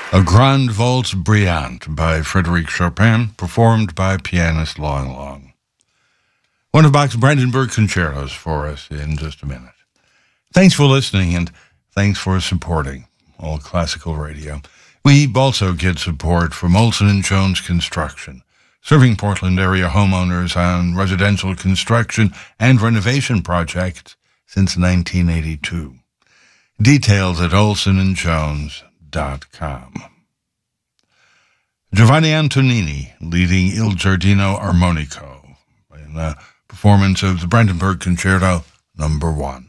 A Grande Valse Brillante by Frédéric Chopin, performed by pianist Long Long. One of Bach's Brandenburg concertos for us in just a minute. Thanks for listening, and thanks for supporting All Classical Radio. We also get support from Olson & Jones Construction, serving Portland area homeowners on residential construction and renovation projects since 1982. Details at olsonandjones.com. Giovanni Antonini leading Il Giardino Armonico in a performance of the Brandenburg Concerto No. 1.